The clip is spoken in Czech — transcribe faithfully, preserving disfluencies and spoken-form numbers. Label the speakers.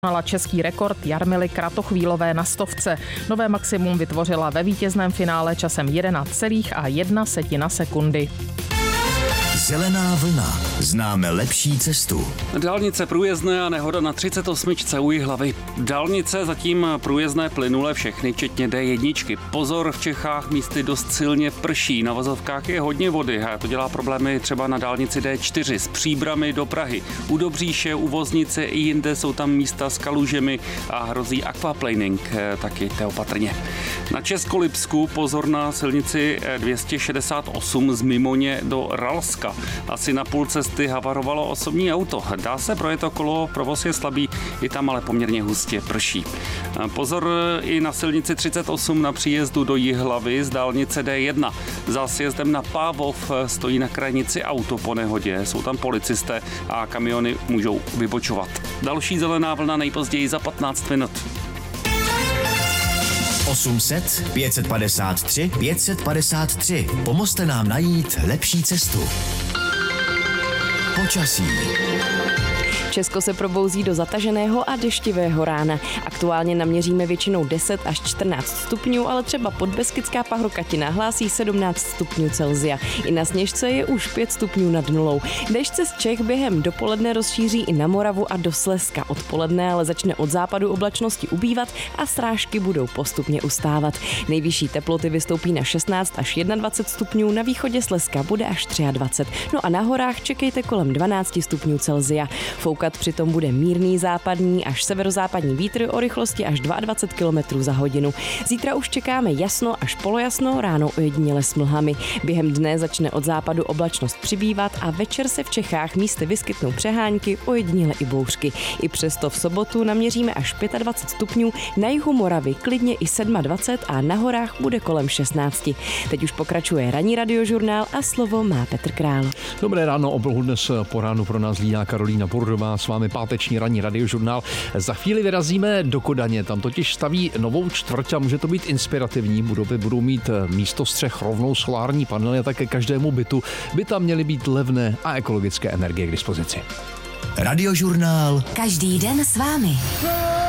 Speaker 1: Mala český rekord Jarmily Kratochvílové na stovce. Nové maximum vytvořila ve vítězném finále časem jedenáct celá jedna sekundy.
Speaker 2: Zelená vlna. Známe lepší cestu.
Speaker 3: Dálnice průjezdné a nehoda na třicet osm u Jihlavy. Dálnice zatím průjezdné plynule všechny, včetně D jedna. Pozor, v Čechách místy dost silně prší. Na vozovkách je hodně vody a to dělá problémy třeba na dálnici D čtyři s Příbrami do Prahy. U Dobříše, u Voznice i jinde jsou tam místa s kalužemi a hrozí aquaplaning, taky opatrně. Na Českolipsku pozor na silnici dvě stě šedesát osm z Mimoně do Ralska. Asi na půl cesty havarovalo osobní auto. Dá se projet okolo, provoz je slabý, i tam ale poměrně hustě prší. Pozor i na silnici třicet osm na příjezdu do Jihlavy z dálnice D jedna. Za sjezdem na Pávov stojí na krajnici auto po nehodě. Jsou tam policisté a kamiony můžou vybočovat. Další zelená vlna nejpozději za patnáct minut.
Speaker 2: osm set pět set padesát tři pět set padesát tři. Pomozte nám najít lepší cestu. Počasí.
Speaker 4: Česko se probouzí do zataženého a deštivého rána. Aktuálně naměříme většinou deset až čtrnáct stupňů, ale třeba podbeskidská Pahrokatina hlásí sedmnáct stupňů Celsia. I na Sněžce je už pět stupňů nad nulou. Déšť se z Čech během dopoledne rozšíří i na Moravu a do Slezska. Odpoledne ale začne od západu oblačnosti ubývat a srážky budou postupně ustávat. Nejvyšší teploty vystoupí na šestnáct až dvacet jedna stupňů, na východě Slezska bude až dvacet tři. No a na horách čekejte kolem dvanáct stupňů Celsia. Foukat přitom bude mírný západní až severozápadní vítr o rychlosti až dvacet dva kilometrů za hodinu. Zítra už čekáme jasno až polojasno, ráno ojediněle s mlhami. Během dne začne od západu oblačnost přibývat a večer se v Čechách místy vyskytnou přehánky, ojediněle i bouřky. I přesto v sobotu naměříme až dvacet pět stupňů, na jihu Moravy klidně i dvacet sedm a na horách bude kolem šestnáct. Teď už pokračuje ranní radiožurnál a slovo má Petr Král.
Speaker 5: Dobré ráno, oblohu dnes po ránu pro nás lídá Karolína Burdová, s vámi páteční ranní radiožurnál. Za chvíli vyrazíme do Kodaně, tam totiž staví novou čtvrť a může to být inspirativní. Budovy budou mít místo střech rovnou solární panely a také každému bytu by tam měly být levné a ekologické energie k dispozici.
Speaker 2: Radiožurnál.
Speaker 6: Každý den s vámi.